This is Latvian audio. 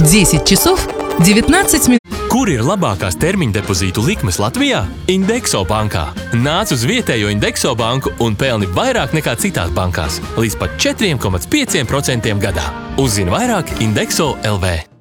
10 часов 19 минут. Kur ir labākās termiņa depozītu likmes Latvijā? Indexo bankā. Nāc uz vietējo Indexo banku un pelni vairāk nekā citās bankās. Līdz pat 4,5% gadā. Uzzini vairāk Indexo LV.